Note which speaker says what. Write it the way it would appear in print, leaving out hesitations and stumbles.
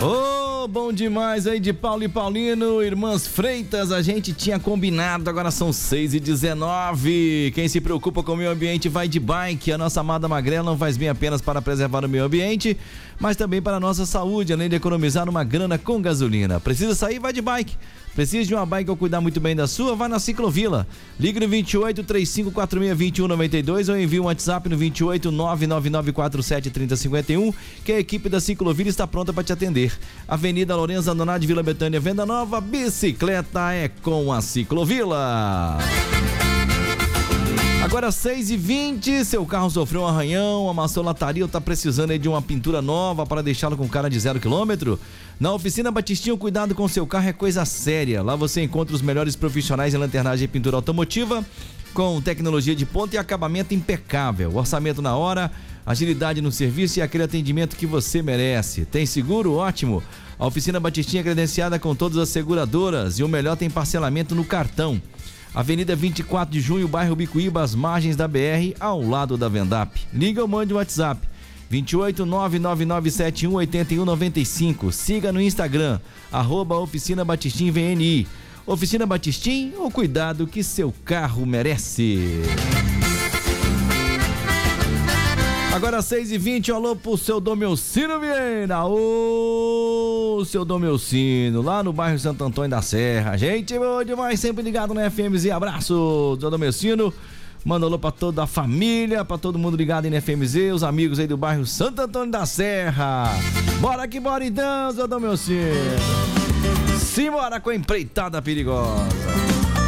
Speaker 1: Ô, bom demais aí de Paulo e Paulino, Irmãs Freitas, a gente tinha combinado, agora são 6h19. Quem se preocupa com o meio ambiente vai de bike. A nossa amada Magrela não faz bem apenas para preservar o meio ambiente, mas também para a nossa saúde, além de economizar uma grana com gasolina. Precisa sair? Vai de bike. Precisa de uma bike ou cuidar muito bem da sua? Vai na Ciclovila. Ligue no 28 3546 2192 ou envie um WhatsApp no 28 99947 3051, que a equipe da Ciclovila está pronta para te atender. Avenida Lourenço Andrade, Vila Betânia, Venda Nova. Bicicleta é com a Ciclovila. Agora 6h20, seu carro sofreu um arranhão, amassou lataria ou tá precisando aí de uma pintura nova para deixá-lo com cara de 0 km? Na Oficina Batistinha, o cuidado com seu carro é coisa séria. Lá você encontra os melhores profissionais em lanternagem e pintura automotiva, com tecnologia de ponta e acabamento impecável. Orçamento na hora, agilidade no serviço e aquele atendimento que você merece. Tem seguro? Ótimo! A Oficina Batistinha é credenciada com todas as seguradoras e o melhor, tem parcelamento no cartão. Avenida 24 de Junho, bairro Bicuíba, às margens da BR, ao lado da Vendap. Liga ou mande o WhatsApp 28 99971 8195. Siga no Instagram @Oficina Batistim VNI. Oficina Batistim, o cuidado que seu carro merece. Agora 6h20, alô pro seu Domelcino Vieira. Ô, seu Domelcino, lá no bairro Santo Antônio da Serra. Gente boa demais, sempre ligado na FMZ. Abraço, seu Domelcino. Manda alô pra toda a família, pra todo mundo ligado aí na FMZ, os amigos aí do bairro Santo Antônio da Serra. Bora que bora então, seu Domelcino. Simbora com a empreitada perigosa.